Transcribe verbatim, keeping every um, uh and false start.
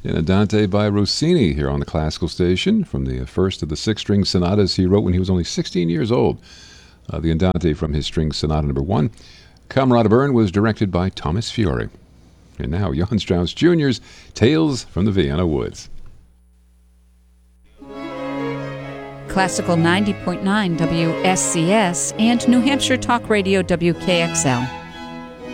In Andante by Rossini here on the Classical Station from the first of the six-string sonatas he wrote when he was only sixteen years old. Uh, the Andante from his string sonata number one. Camerata Bern was directed by Thomas Fiore. And now Johann Strauss Junior's Tales from the Vienna Woods. Classical ninety point nine W S C S and New Hampshire Talk Radio W K X L.